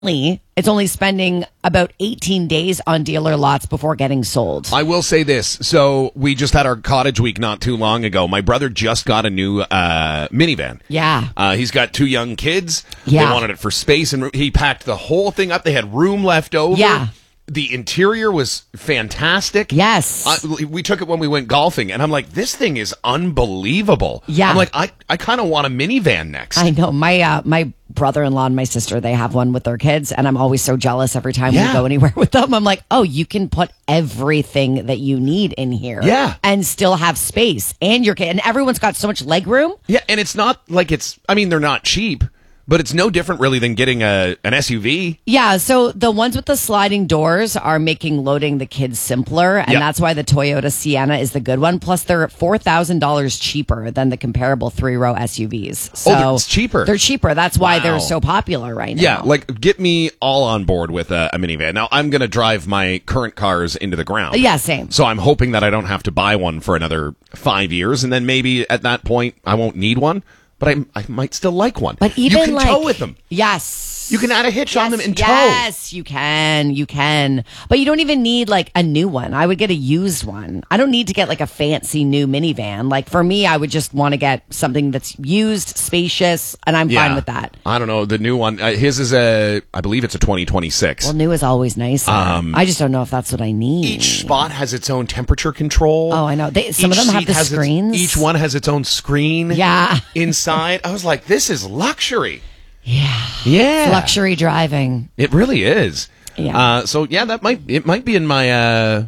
It's only spending about 18 days on dealer lots before getting sold. I will say this. So we just had our cottage week not too long ago. My brother just got a new minivan. Yeah. He's got 2 young kids. Yeah. They wanted it for space, and he packed the whole thing up. They had room left over. Yeah. The interior was fantastic. Yes. We took it when we went golfing, and I'm like, this thing is unbelievable. Yeah. I'm like, I kind of want a minivan next. I know. My brother-in-law and my sister, they have one with their kids, and I'm always so jealous every time we go anywhere with them. I'm like, oh, you can put everything that you need in here. Yeah. And still have space. And your kid, and everyone's got so much leg room. Yeah, and it's not like they're not cheap. But it's no different, really, than getting an SUV. Yeah, so the ones with the sliding doors are making loading the kids simpler, and that's why the Toyota Sienna is the good one. Plus, they're $4,000 cheaper than the comparable 3-row SUVs. So it's cheaper. They're cheaper. That's why they're so popular right now. Yeah, like, get me all on board with a minivan. Now, I'm going to drive my current cars into the ground. Yeah, same. So I'm hoping that I don't have to buy one for another 5 years, and then maybe at that point, I won't need one. But I might still like one. But even you can tow with them. Yes. You can add a hitch on them and tow. Yes, you can. You can. But you don't even need like a new one. I would get a used one. I don't need to get like a fancy new minivan. Like for me, I would just want to get something that's used, spacious, and I'm fine with that. I don't know. The new one, his is I believe it's a 2026. Well, new is always nicer. I just don't know if that's what I need. Each spot has its own temperature control. Oh, I know. Some of them have the screens. Each one has its own screen. Yeah. Inside. I was like, this is luxury. Yeah. Yeah. It's luxury driving. It really is. Yeah. So yeah, it might be in my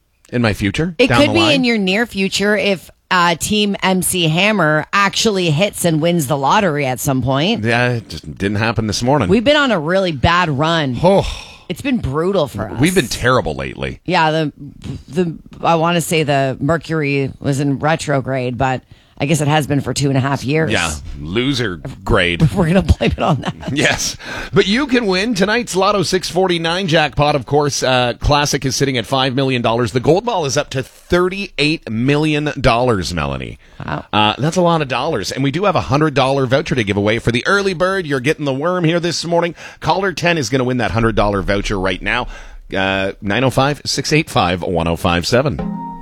future. It down could the be line. in your near future if Team MC Hammer actually hits and wins the lottery at some point. Yeah, it just didn't happen this morning. We've been on a really bad run. Oh. It's been brutal for us. We've been terrible lately. Yeah, the I want to say the Mercury was in retrograde, but I guess it has been for 2.5 years. Yeah, loser grade. We're going to blame it on that. Yes. But you can win tonight's Lotto 649 jackpot. Of course, Classic is sitting at $5 million. The Gold Ball is up to $38 million, Melanie. Wow. That's a lot of dollars. And we do have a $100 voucher to give away for the early bird. You're getting the worm here this morning. Caller 10 is going to win that $100 voucher right now. 905-685-1057.